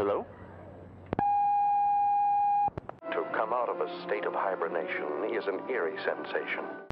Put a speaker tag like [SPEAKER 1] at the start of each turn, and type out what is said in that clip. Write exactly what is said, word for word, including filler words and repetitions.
[SPEAKER 1] Hello?
[SPEAKER 2] To come out of a state of hibernation is an eerie sensation.